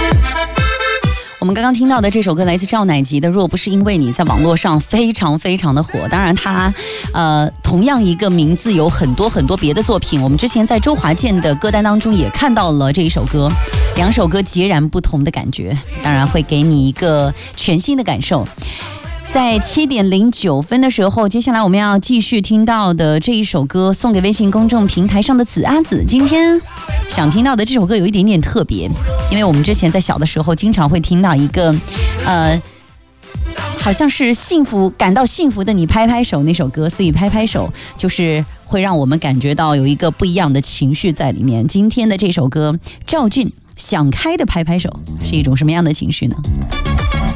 我们刚刚听到的这首歌来自赵乃吉的《若不是因为你》，在网络上非常非常的火。当然他同样一个名字有很多很多别的作品，我们之前在周华健的歌单当中也看到了这一首歌，两首歌截然不同的感觉，当然会给你一个全新的感受。在7点09分的时候，接下来我们要继续听到的这一首歌，送给微信公众平台上的子阿紫。今天想听到的这首歌有一点点特别，因为我们之前在小的时候经常会听到一个好像是幸福，感到幸福的你拍拍手那首歌，所以拍拍手就是会让我们感觉到有一个不一样的情绪在里面。今天的这首歌，赵俊想开的拍拍手是一种什么样的情绪呢？